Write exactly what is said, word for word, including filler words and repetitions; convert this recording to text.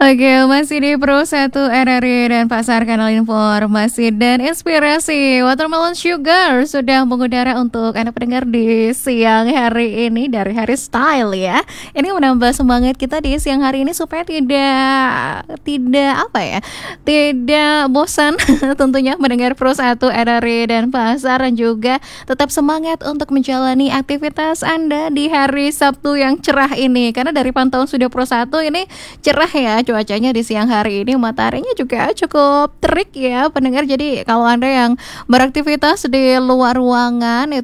Oke, masih di Pro satu R R I dan Pasar Kanal Informasi dan Inspirasi. Watermelon Sugar sudah mengudara untuk Anda pendengar di siang hari ini dari Hari Style ya. Ini menambah semangat kita di siang hari ini supaya tidak tidak apa ya? Tidak bosan tentunya mendengar Pro satu R R I dan Pasar, dan juga tetap semangat untuk menjalani aktivitas Anda di hari Sabtu yang cerah ini. Karena dari pantauan Studio Pro satu ini cerah ya cuacanya di siang hari ini, mataharinya juga cukup terik ya pendengar. Jadi kalau Anda yang beraktivitas di luar ruangan itu